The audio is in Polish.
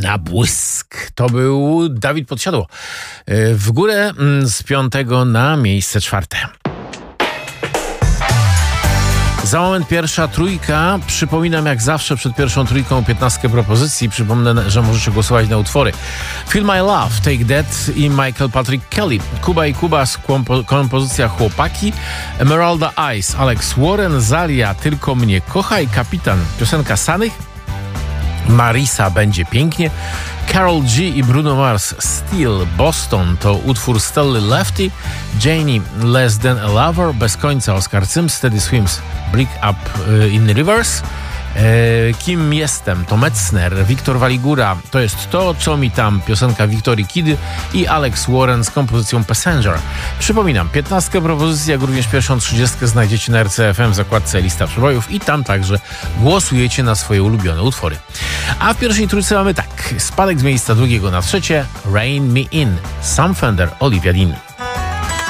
na błysk. To był Dawid Podsiadło. W górę z 5 na miejsce 4. Za moment pierwsza trójka. Przypominam jak zawsze przed pierwszą trójką 15 propozycji. Przypomnę, że możecie głosować na utwory Feel My Love, Take That i Michael Patrick Kelly. Kuba i Kuba, kompozycja Chłopaki. Emeralda Eyes, Alex Warren. Zalia, Tylko Mnie Kochaj. Kapitan, piosenka Sanych. Marisa, Będzie Pięknie. Karol G i Bruno Mars, Steel. Boston to utwór Stelly Lefty. Janie, Less Than a Lover. Bez końca Oscar Sims, Steady Swims, Break Up in Reverse. Kim jestem? To Metzner. Wiktor Waligura, To jest to, co mi tam, piosenka Wiktorii Kidy i Alex Warren z kompozycją Passenger. Przypominam, 15 propozycji, jak również pierwszą 30 znajdziecie na RCFM w zakładce Lista Przebojów i tam także głosujecie na swoje ulubione utwory. A w pierwszej trójce mamy tak, spadek z miejsca 2 na 3, Rain Me In, Sam Fender, Olivia Dean.